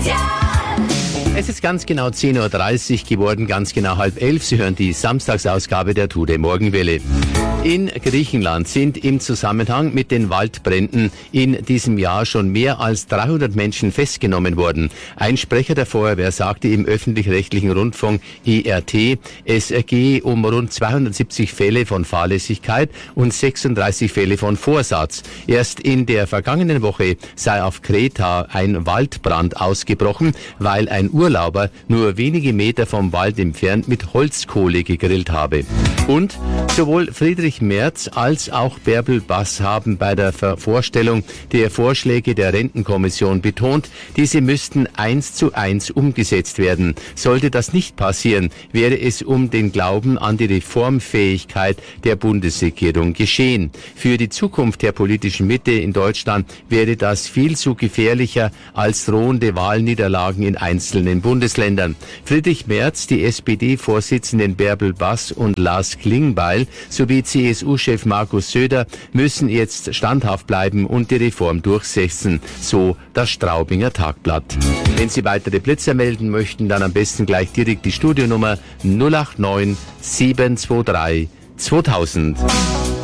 Es ist ganz genau 10.30 Uhr geworden, ganz genau 10:30. Sie hören die Samstagsausgabe der Today Morgenwelle. In Griechenland sind im Zusammenhang mit den Waldbränden in diesem Jahr schon mehr als 300 Menschen festgenommen worden. Ein Sprecher der Feuerwehr sagte im öffentlich-rechtlichen Rundfunk ERT, es gehe um rund 270 Fälle von Fahrlässigkeit und 36 Fälle von Vorsatz. Erst in der vergangenen Woche sei auf Kreta ein Waldbrand ausgebrochen, weil ein Urlauber nur wenige Meter vom Wald entfernt mit Holzkohle gegrillt habe. Und sowohl Friedrich Merz als auch Bärbel Bass haben bei der Vorstellung der Vorschläge der Rentenkommission betont, diese müssten 1:1 umgesetzt werden. Sollte das nicht passieren, wäre es um den Glauben an die Reformfähigkeit der Bundesregierung geschehen. Für die Zukunft der politischen Mitte in Deutschland wäre das viel zu gefährlicher als drohende Wahlniederlagen in einzelnen Bundesländern. Friedrich Merz, die SPD-Vorsitzenden Bärbel Bass und Lars Klingbeil sowie CSU-Chef Markus Söder müssen jetzt standhaft bleiben und die Reform durchsetzen, so das Straubinger Tagblatt. Wenn Sie weitere Blitzer melden möchten, dann am besten gleich direkt die Studionummer 089 723 2000.